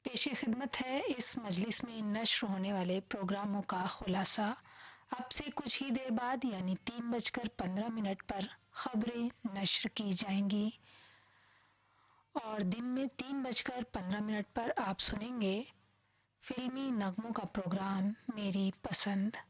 पेशे खिदमत है इस मजलिस में नश्र होने वाले प्रोग्रामों का खुलासा। अब से कुछ ही देर बाद यानी 3:15 पर खबरें नश्र की जाएंगी और दिन में 3:15 पर आप सुनेंगे फिल्मी नगमों का प्रोग्राम मेरी पसंद।